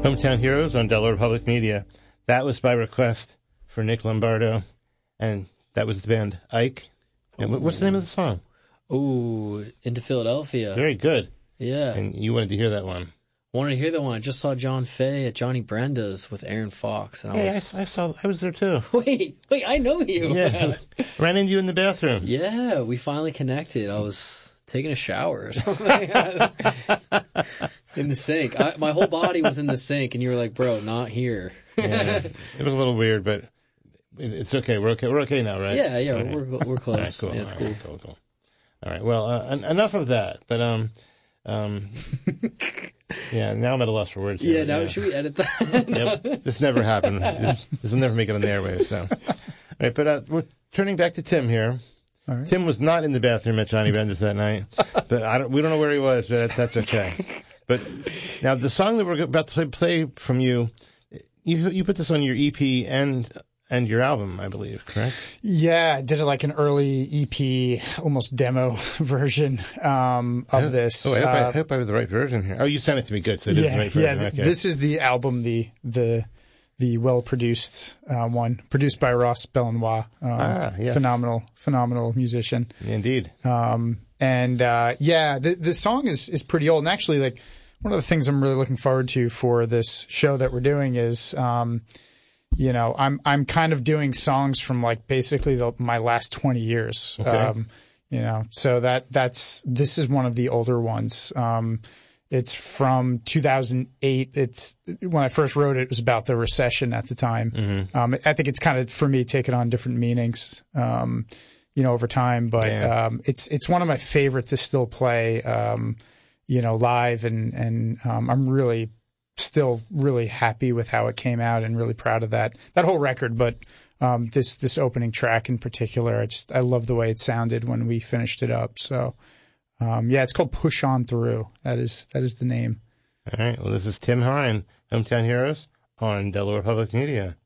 Hometown Heroes on Delaware Public Media. That was by request for Nick Lombardo, and that was the band Ike. And what's the name of the song? Ooh, Into Philadelphia. Very good. Yeah. And you wanted to hear that one. Wanted to hear that one. I just saw John Fay at Johnny Brenda's with Aaron Fox. And I was there too. Wait, I know you. Yeah, ran into you in the bathroom. Yeah, we finally connected. I was taking a shower or something. In the sink. My whole body was in the sink, and you were like, bro, not here. Yeah, it was a little weird, but it's okay. We're okay. We're okay now, right? Yeah, okay. We're close. Right, cool. Yeah, it's cool. Cool. All right, well, enough of that, but yeah, now I'm at a loss for words here. Yeah, now should we edit that? Yep, this never happened. This will never make it on the airwaves, so. All right, but we're turning back to Tim here. All right. Tim was not in the bathroom at Johnny Brenda's that night, but we don't know where he was, but that's okay. But now the song that we're about to play from you put this on your EP and your album, I believe, correct? Yeah, I did it like an early EP, almost demo version of this. Oh, I hope I have the right version here. Oh, you sent it to me. Good. So it is the right version. Yeah, okay. This is the album, the well-produced one, produced by Ross Belanois. Yes. Phenomenal musician. Indeed. The song is pretty old. And actually, like, one of the things I'm really looking forward to for this show that we're doing is, I'm kind of doing songs from like basically my last 20 years. Okay. So this is one of the older ones. It's from 2008. It's when I first wrote it, it was about the recession at the time. Mm-hmm. I think it's kind of, for me, taken on different meanings, over time. But it's one of my favorite to still play, live, and I'm really still really happy with how it came out and really proud of that whole record. But this opening track in particular, I love the way it sounded when we finished it up. So. It's called Push On Through. That is the name. All right. Well, this is Tim Hine, Hometown Heroes on Delaware Public Media.